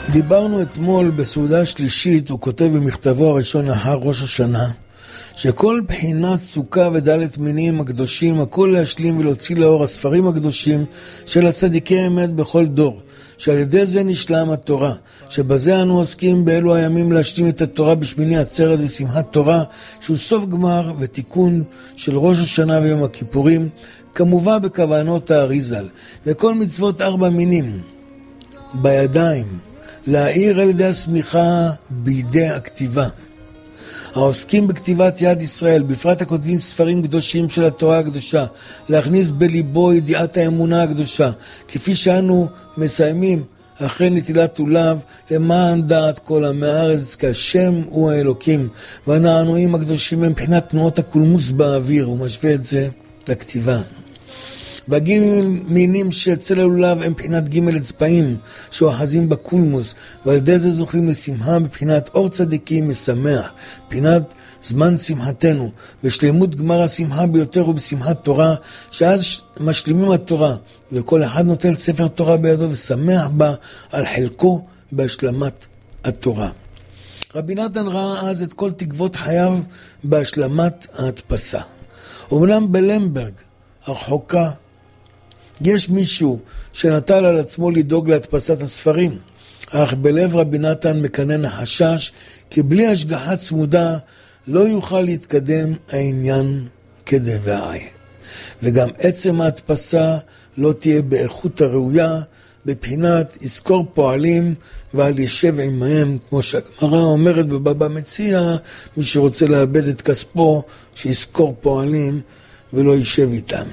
דיברנו אתמול בסעודה שלישית, הוא כותב במכתבו הראשון אחר ראש השנה, שכל בחינת סוכה ודלת מינים הקדושים, הכל להשלים ולהוציא לאור הספרים הקדושים של הצדיקי אמת בכל דור, שעל ידי זה נשלם התורה, שבזה אנו עוסקים באלו הימים להשלים את התורה בשמיני עצרת ושמחת תורה, שהוא סוף גמר ותיקון של ראש השנה ויום הכיפורים, כמובן בכוונות האריזל, וכל מצוות 4 מינים בידיים, להאיר על ידי הסמיכה בידי הכתיבה. העוסקים בכתיבת יד ישראל, בפרט הכותבים ספרים קדושים של התורה הקדושה, להכניס בליבו ידיעת האמונה הקדושה, כפי שאנו מסיימים אחרי נטילת עולב, למען דעת כל עמי הארץ, כי השם הוא האלוקים, והנענועים הקדושים הם מבחינת תנועות הקולמוס באוויר, הוא משווה את זה לכתיבה. והגימים מינים שאצל הלולב הם מבחינת ג' אצבעים שאוחזים בקולמוס, ועל ידי זה זוכים לשמחה מבחינת אור צדיקים משמח, מבחינת זמן שמחתנו, ושלמות גמר השמחה ביותר הוא בשמחת תורה, שאז משלימים התורה, וכל אחד נוטל ספר תורה בידו ושמח בה על חלקו בהשלמת התורה. רבי נתן ראה אז את כל תקוות חייו בהשלמת ההדפסה. אומנם בלמברג הרחוקה יש מישהו שנטל על עצמו לדאוג להדפסת הספרים, אך בלב רבי נתן מקנן החשש כי בלי השגחה צמודה לא יוכל להתקדם העניין כדבעי, וגם עצם ההדפסה לא תהיה באיכות הראויה, בבחינת יזכור פועלים ועל ישב עמהם, כמו שהגמרא אומרת בבבא מציעא, מי שרוצה לאבד את כספו שיזכור פועלים ולא יישב איתם.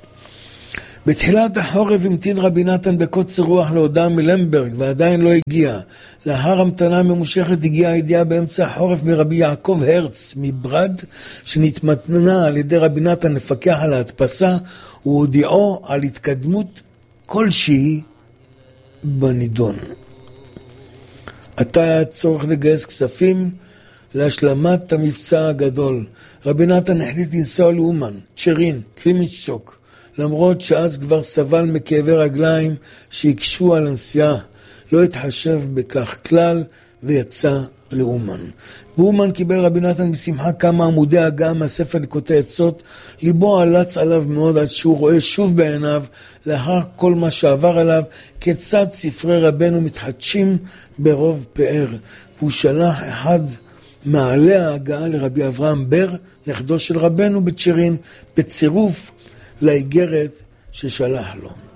בתחילת החורף המתין רבי נתן בקוצר רוח להודעה מלמברג ועדיין לא הגיע. לאחר המתנה ממושכת הגיעה הידיעה באמצע החורף מרבי יעקב הרץ מברד, שנתמתנה על ידי רבי נתן לפקח על ההדפסה, והודיעו על התקדמות כלשהי בנידון. עתה היה צורך לגייס כספים להשלמת המבצע הגדול. רבי נתן החליט לנסוע לאומן, צ'רין, קרימיצ'וק, למרות שאז כבר סבל מכאבי רגליים שהקשו על הנסיעה, לא התחשב בכך כלל ויצא לאומן. באומן קיבל רבי נתן בשמחה כמה עמודי הגעה מהספר ליקוטי עצות, ליבו עלץ עליו מאוד עד שהוא רואה שוב בעיניו, לאחר כל מה שעבר עליו, כיצד ספרי רבנו מתחדשים ברוב פאר, והוא שלח אחד מעלי ההגעה לרבי אברהם בר, נכדו של רבנו בצ'רין, בצירוף לאיגרת ששלח לו.